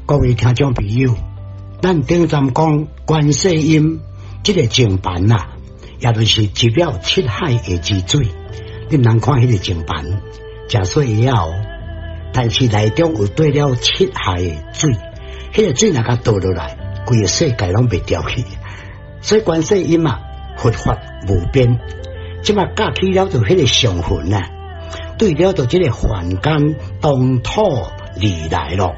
各位听众朋友，咱顶站讲观世音这个经版啊，也就是集了七海的之水。你们人看迄个经版，食水也好，但是内中有对了七海的水，迄个水若甲倒落来，规个世界拢袂掉去。所以观世音啊，佛法无边，即马架起了就迄个上魂啊，对了就这个凡间东土而来咯。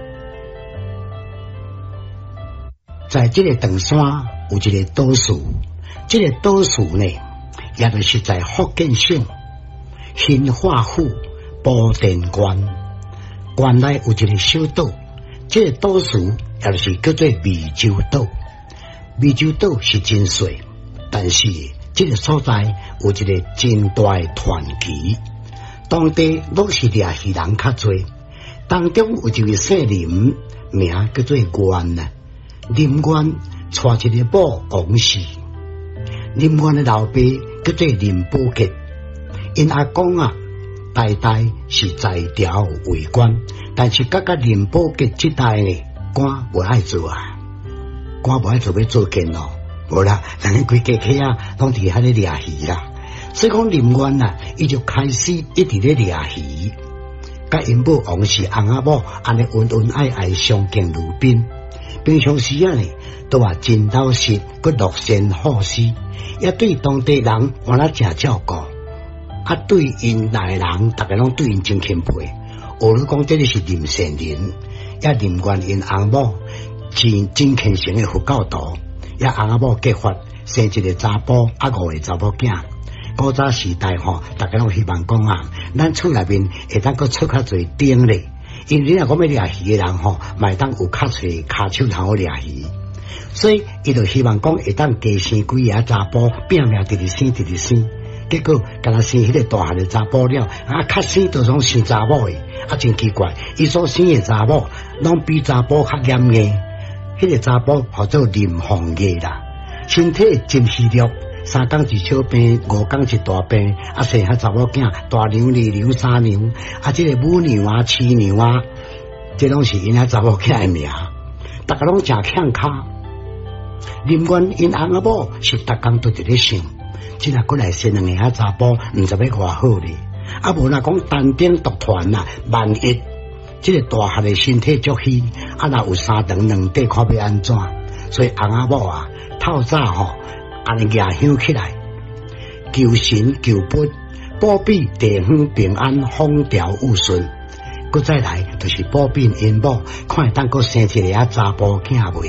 在这个长山有一个岛屿，这个岛屿呢，也就是在福建省新化府宝殿关，关内有一个小岛，这个岛屿也就是叫做湄洲岛。湄洲岛是真水，但是这个所在有一个真大的传奇，当地都是猎鱼人较多，当中有一位姓林，名叫做元啊。林元娶一个某王氏，林元的老爸叫做林宝吉，因阿公啊代代是在朝为官，但是甲林宝吉这代呢，官不爱做啊，官不爱做要做奸咯，无啦，人家规家客啊，拢伫遐咧掠鱼啦，所以讲林元啊，伊就开始一直咧掠鱼，甲因某王氏翁仔某安尼恩恩爱爱相敬如宾。平常时啊呢，都话真老实，佮乐善好施，也对当地人换了真照顾，啊对因内人，大家拢对因真钦佩。学你讲，这里是林善人，也林元因翁某真虔诚的佛教徒，也翁仔某结婚生一个查甫，啊5个查某囝。古早时代吼，大家拢希望讲啊，咱厝内面会当佮出较侪丁咧。因为你若讲要掠鱼的人吼，咪当有较侪骹手通好掠鱼，所以伊就希望讲会当加生几个查甫，拼命直直生。结果甲他生迄个大汉的查甫了，啊，较生都种生查某的，啊，真奇怪，伊所生的查某，拢比查甫较严硬。迄个查甫叫做林凤月啦，身体真虚弱。3天一小病，5天一大病，啊生遐查某囝，大娘、二娘、三娘，啊这个母娘啊、妻娘啊，这拢是因遐查某囝的名，大家拢真欠卡。林元因翁仔某是逐工都伫咧想，即若过来生2个遐查甫，毋知要偌好咧。啊无若讲单丁独团啊，万一这个大汉的身体足虚，啊若有3长2短，看要安怎？所以翁仔某啊，透早吼。安尼举香起来，求神求佛，保庇地方平安，风调雨顺。佮再来就是保庇因某，看会当佮生一个查甫囝未？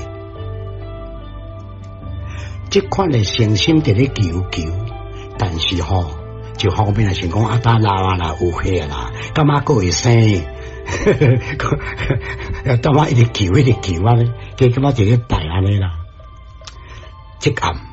这款的诚心伫咧求，但是吼，就方面来想讲啊，打老啊啦，有血啦，干嘛佮会生？干嘛一直求啊咧，结果嘛就咧败安尼啦。即暗。